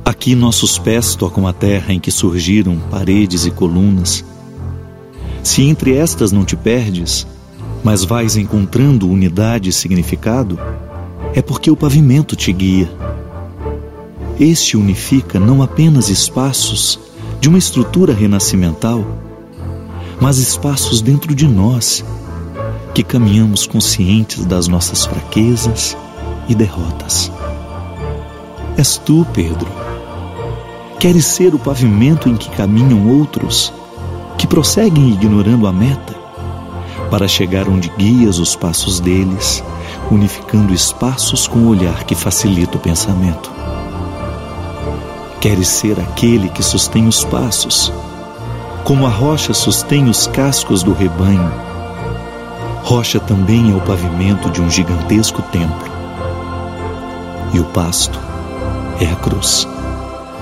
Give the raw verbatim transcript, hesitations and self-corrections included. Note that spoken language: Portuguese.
Aqui nossos pés tocam a terra em que surgiram paredes e colunas. Se entre estas não te perdes, mas vais encontrando unidade e significado, é porque o pavimento te guia. Este unifica não apenas espaços de uma estrutura renascimental, mas espaços dentro de nós, que caminhamos conscientes das nossas fraquezas e derrotas. És tu, Pedro. Queres ser o pavimento em que caminham outros, que prosseguem ignorando a meta, para chegar onde guias os passos deles, unificando espaços com o olhar que facilita o pensamento. Queres ser aquele que sustém os passos, como a rocha sustém os cascos do rebanho. Rocha também é o pavimento de um gigantesco templo, e o pasto é a cruz.